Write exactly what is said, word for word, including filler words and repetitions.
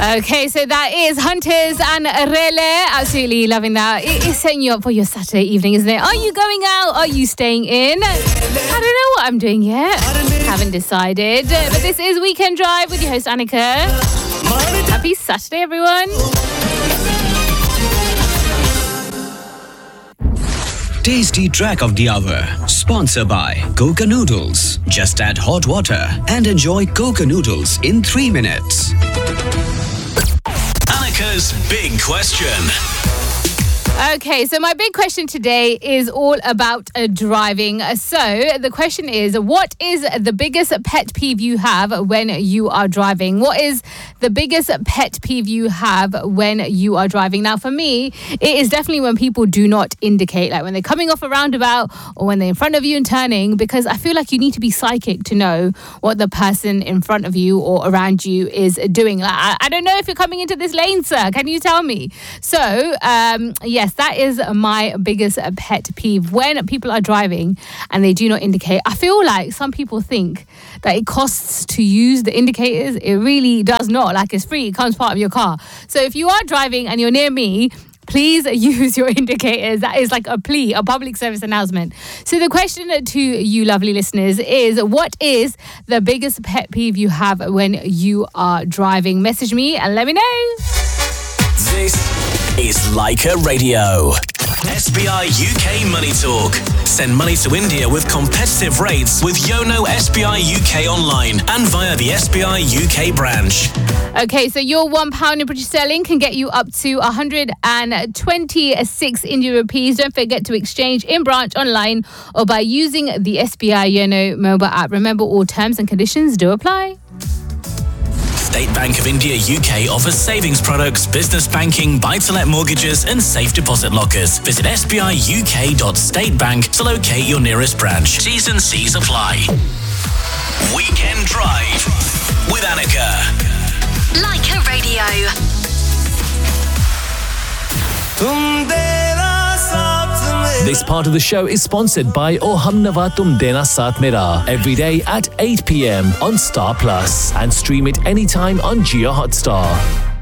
Okay, so that is Hunters and Rele. Absolutely loving that. It is setting you up for your Saturday evening, isn't it? Are you going out? Are you staying in? I don't know what I'm doing yet. Haven't decided. But this is Weekend Drive with your host, Annika. Happy Saturday, everyone. Tasty Track of the Hour, sponsored by Coca Noodles. Just add hot water and enjoy Coca Noodles in three minutes. Annika's Big Question. Okay, so my big question today is all about uh, driving. So the question is, what is the biggest pet peeve you have when you are driving? What is the biggest pet peeve you have when you are driving? Now, for me, it is definitely when people do not indicate, like when they're coming off a roundabout or when they're in front of you and turning, because I feel like you need to be psychic to know what the person in front of you or around you is doing. Like, I, I don't know if you're coming into this lane, sir. Can you tell me? So, um, yeah. Yes, that is my biggest pet peeve. When people are driving and they do not indicate, I feel like some people think that it costs to use the indicators. It really does not. Like, it's free. It comes part of your car. So if you are driving and you're near me, please use your indicators. That is like a plea, a public service announcement. So the question to you lovely listeners is, what is the biggest pet peeve you have when you are driving? Message me and let me know. This is Leica Radio. S B I U K Money Talk. Send money to India with competitive rates with Yono S B I U K online and via the S B I U K branch. Okay, so your one pound in British sterling can get you up to one hundred twenty-six Indian rupees. Don't forget to exchange in branch, online, or by using the S B I Yono mobile app. Remember, all terms and conditions do apply. State Bank of India U K offers savings products, business banking, buy-to-let mortgages and safe deposit lockers. Visit s b i u k dot state bank to locate your nearest branch. T's and C's apply. Weekend Drive with Annika. Leica Radio. This part of the show is sponsored by Oh Humnava Tum Dena Saath Mera, every day at eight p.m. on Star Plus, and stream it anytime on Jio Hotstar.